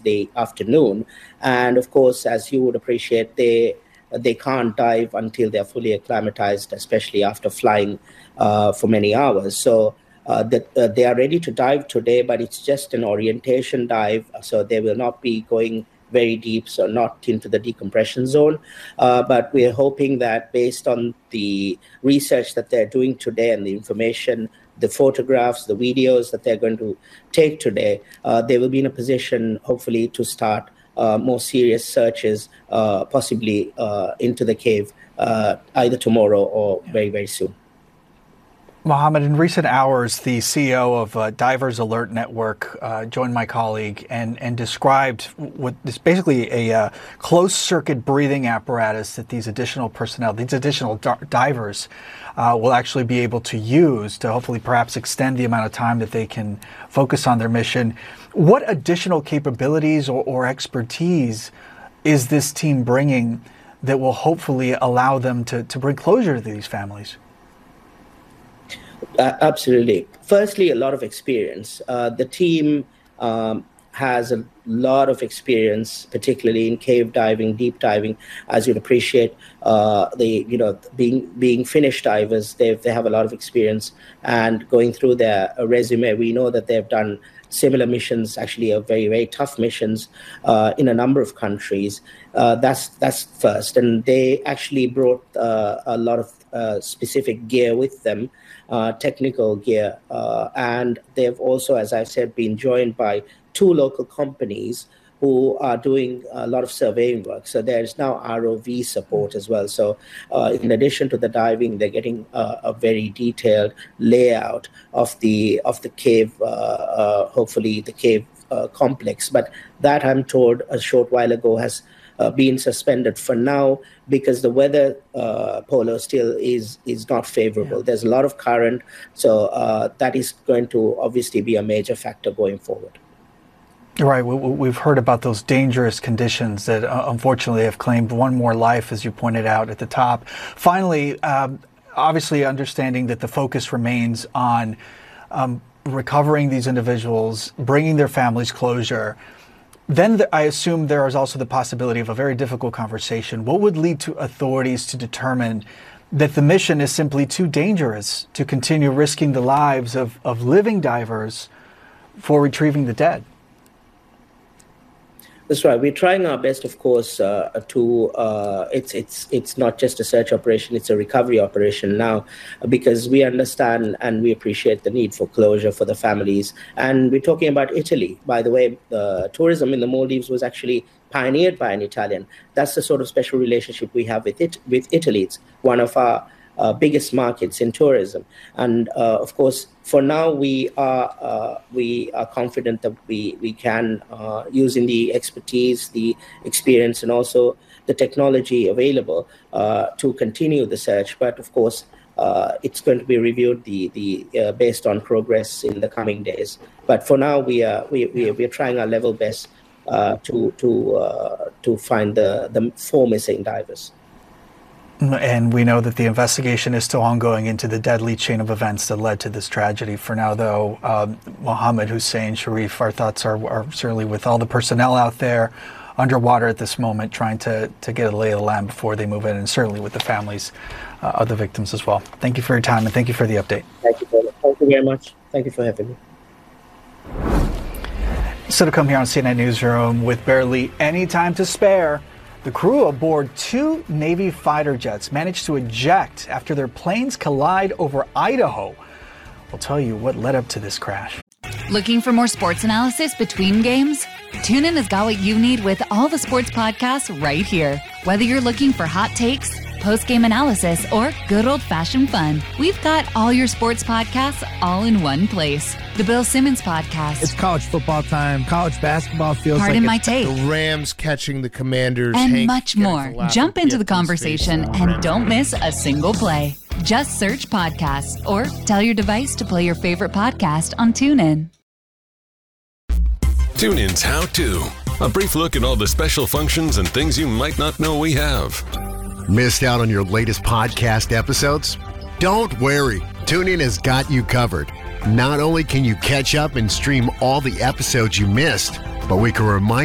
yesterday afternoon. And of course, as you would appreciate, they can't dive until they're fully acclimatized, especially after flying for many hours. So they are ready to dive today, but it's just an orientation dive. So they will not be going very deep, so not into the decompression zone. But we're hoping that based on the research that they're doing today and the information, the photographs, the videos that they're going to take today, they will be in a position, hopefully, to start more serious searches, possibly into the cave, either tomorrow or very, very soon. Mohammed, in recent hours, the CEO of Divers Alert Network joined my colleague and described what is basically a closed-circuit breathing apparatus that these additional personnel, these additional divers, will actually be able to use to hopefully perhaps extend the amount of time that they can focus on their mission. What additional capabilities or expertise is this team bringing that will hopefully allow them to bring closure to these families? Absolutely. Firstly, a lot of experience. The team has a lot of experience, particularly in cave diving, deep diving. As you'd appreciate, being Finnish divers, they have a lot of experience. And going through their resume, we know that they've done similar missions, actually very, very tough missions in a number of countries. That's first. And they actually brought a lot of specific gear with them, technical gear. And they've also, as I said, been joined by 2 local companies who are doing a lot of surveying work. So there's now ROV support as well. So in addition to the diving, they're getting a very detailed layout of the cave, hopefully the cave complex. But that, I'm told a short while ago, has been suspended for now because the weather, Polo, still is not favorable. Yeah. There's a lot of current. So that is going to obviously be a major factor going forward. Right. We've heard about those dangerous conditions that unfortunately have claimed one more life, as you pointed out at the top. Finally, obviously understanding that the focus remains on recovering these individuals, bringing their families closure. Then I assume there is also the possibility of a very difficult conversation. What would lead to authorities to determine that the mission is simply too dangerous to continue risking the lives of living divers for retrieving the dead? That's right. We're trying our best, of course, it's not just a search operation, it's a recovery operation now, because we understand and we appreciate the need for closure for the families. And we're talking about Italy. By the way, tourism in the Maldives was actually pioneered by an Italian. That's the sort of special relationship we have with Italy. It's one of our biggest markets in tourism. And of course, for now, we are confident that we can, using the expertise, the experience, and also the technology available, to continue the search. But of course, it's going to be reviewed based on progress in the coming days. But for now, we are trying our level best to find the 4 missing divers. And we know that the investigation is still ongoing into the deadly chain of events that led to this tragedy. For now, though, Mohammed Hussein Sharif, our thoughts are certainly with all the personnel out there underwater at this moment, trying to get a lay of the land before they move in, and certainly with the families of the victims as well. Thank you for your time, and thank you for the update. Thank you very much. Thank you for having me. So to come here on CNN Newsroom with barely any time to spare, the crew aboard 2 Navy fighter jets managed to eject after their planes collide over Idaho. We'll tell you what led up to this crash. Looking for more sports analysis between games? TuneIn has got what you need with all the sports podcasts right here. Whether you're looking for hot takes, post-game analysis, or good old-fashioned fun, we've got all your sports podcasts all in one place. The Bill Simmons Podcast. It's college football time. College basketball feels Pardon like my take. The Rams catching the Commanders. And Hank much more. Jump into the conversation and don't miss a single play. Just search podcasts or tell your device to play your favorite podcast on TuneIn. TuneIn's How To. A brief look at all the special functions and things you might not know we have. Missed out on your latest podcast episodes? Don't worry. TuneIn has got you covered. Not only can you catch up and stream all the episodes you missed, but we can remind